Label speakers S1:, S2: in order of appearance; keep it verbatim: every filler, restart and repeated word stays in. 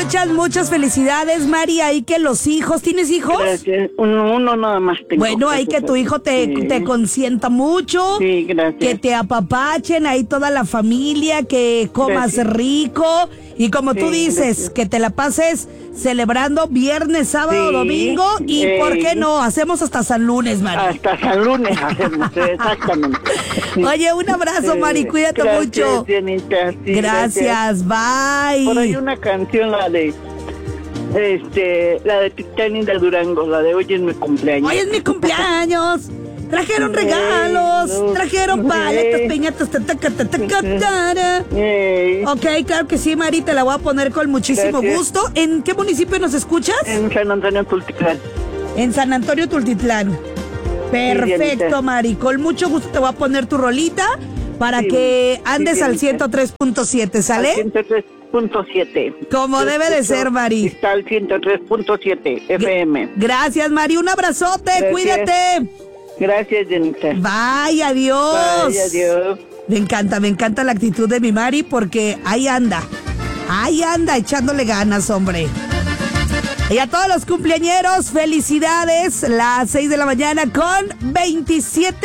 S1: Muchas, muchas felicidades, Mari. Ahí que los hijos, ¿tienes hijos?
S2: Gracias. Uno, uno nada más tengo.
S1: Bueno, ahí que tu hijo te,
S2: sí.
S1: te consienta mucho.
S2: Sí, gracias.
S1: Que te apapachen ahí toda la familia, que comas
S2: Gracias.
S1: rico. Y como
S2: Sí,
S1: tú dices,
S2: gracias.
S1: que te la pases celebrando viernes, sábado,
S2: Sí,
S1: domingo. Y
S2: eh,
S1: ¿por qué no? Hacemos hasta San Lunes, Mari.
S2: Hasta San Lunes hacemos, exactamente. Sí.
S1: Oye, un abrazo,
S2: Eh,
S1: Mari. Cuídate
S2: gracias,
S1: mucho.
S2: Dianita, sí,
S1: Gracias, bye.
S2: Por ahí una canción, la de este, la de Titanic de Durango, la de Hoy es mi cumpleaños.
S1: Hoy es mi cumpleaños. Trajeron
S2: Ey,
S1: regalos,
S2: no,
S1: trajeron paletas,
S2: ey.
S1: piñatas, ta, ta, ta, ta, ta, ta.
S2: Ey,
S1: Ok, claro que sí, Mari, te la voy a poner con muchísimo
S2: Gracias.
S1: gusto. ¿En qué municipio nos escuchas?
S2: en San Antonio Tultitlán.
S1: En San Antonio Tultitlán. Perfecto,
S2: Dianita.
S1: Mari. Con mucho gusto te voy a poner tu rolita para
S2: Sí,
S1: que
S2: sí,
S1: andes al
S2: Dianita.
S1: ciento tres punto siete, ¿sale?
S2: ciento tres punto siete.
S1: Como debe de ser, Mari.
S2: Está al ciento tres punto siete F M.
S1: Gracias, Mari. Un abrazote.
S2: Gracias.
S1: Cuídate.
S2: Gracias, Janita.
S1: Bye, adiós.
S2: Bye, adiós.
S1: Me encanta, me encanta la actitud de mi Mari porque ahí anda, ahí anda echándole ganas, hombre. Y a todos los cumpleañeros, felicidades, las seis de la mañana con veintisiete